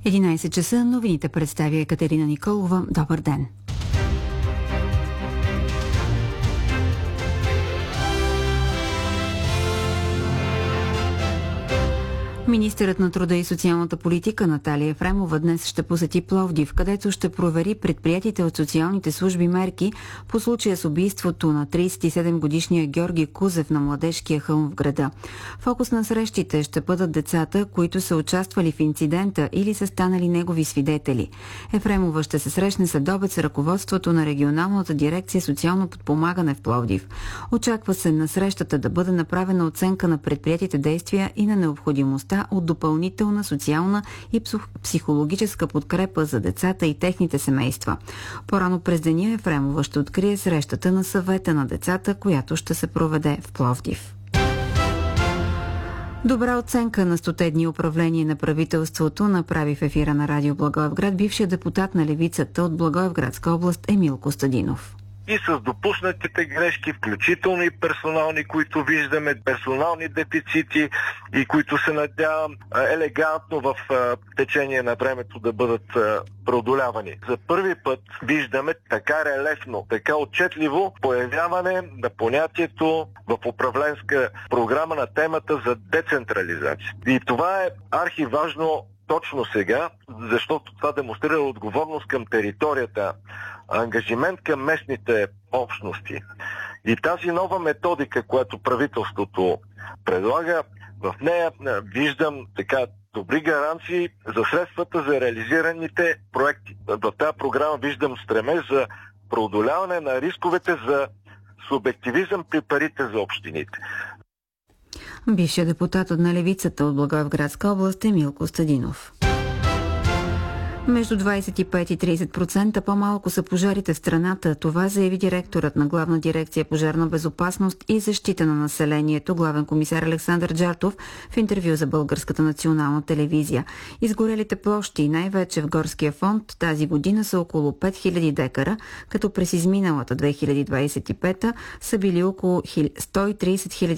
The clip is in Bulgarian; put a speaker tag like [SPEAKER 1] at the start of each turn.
[SPEAKER 1] 11 часа новините представя Екатерина Николова. Добър ден! Министърът на труда и социалната политика Наталия Ефремова днес ще посети Пловдив, където ще провери предприятите от социалните служби мерки по случая с убийството на 37-годишния Георги Кузев на Младежкия хълм в града. Фокус на срещите ще бъдат децата, които са участвали в инцидента или са станали негови свидетели. Ефремова ще се срещне следобед с ръководството на регионалната дирекция социално подпомагане в Пловдив. Очаква се на срещата да бъде направена оценка на предприятите действия и на необходимостта от допълнителна социална и психологическа подкрепа за децата и техните семейства. По-рано през деня Ефремова ще открие срещата на съвета на децата, която ще се проведе в Пловдив. Добра оценка на 100 дни управление на правителството направи в ефира на радио Благоевград бившият депутат на левицата от Благоевградска област Емил Костадинов.
[SPEAKER 2] И с допуснатите грешки, включително и персонални, които виждаме, персонални дефицити и които се надявам елегантно в течение на времето да бъдат преодолявани. За първи път виждаме така релефно, така отчетливо появяване на понятието в управленска програма на темата за децентрализация. И това е архиважно точно сега, защото това демонстрира отговорност към територията, ангажимент към местните общности. И тази нова методика, която правителството предлага, в нея виждам така добри гаранции за средствата за реализираните проекти. В тази програма виждам стремеж за преодоляване на рисковете за субективизъм при парите за общините.
[SPEAKER 1] Бившият депутат на левицата от Благоевградска област Емил Костадинов. Между 25 и 30% по-малко са пожарите в страната. Това заяви директорът на Главна дирекция пожарна безопасност и защита на населението, главен комисар Александър Джартов, в интервю за Българската национална телевизия. Изгорелите площи, най-вече в горския фонд, тази година са около 5000 декара, като през изминалата 2025 са били около 130 000